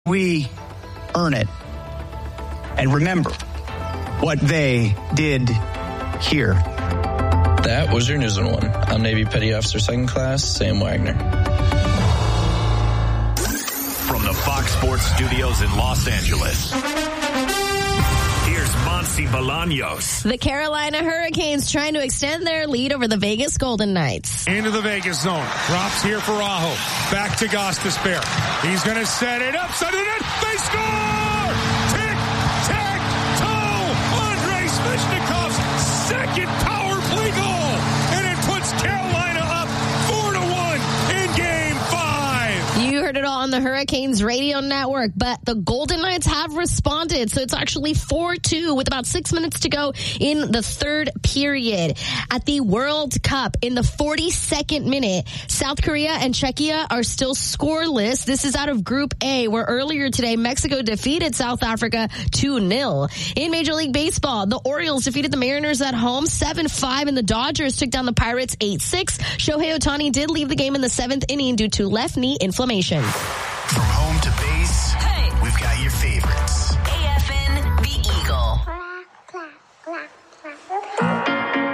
we earn it and remember what they did here. That was your News in 1. I'm Navy Petty Officer 2nd Class Sam Wagner. From the Fox Sports Studios in Los Angeles, here's Monsi Bolaños. The Carolina Hurricanes trying to extend their lead over the Vegas Golden Knights. Into the Vegas zone. Drops here for Aho. Back to Gostisbehere. He's going to set it up. Set it in. They score! Tic-tac-toe! Andrei Svechnikov's second power play goal. And it puts Carolina up 4-1 in Game 5. You heard it all on the Hurricanes radio network, but the Golden Knights have responded. So it's actually 4-2 with about 6 minutes to go in the third period. At the World Cup, in the 42nd minute, South Korea and Czechia are still scoreless. This is out of Group A, where earlier today, Mexico defeated South Africa 2-0. In Major League Baseball, the Orioles defeated the Mariners at home 7-5, and the Dodgers took down the Pirates 8-6. Shohei Ohtani did leave the game in the 7th inning due to left knee inflammation. From home to base, we've got your favorites.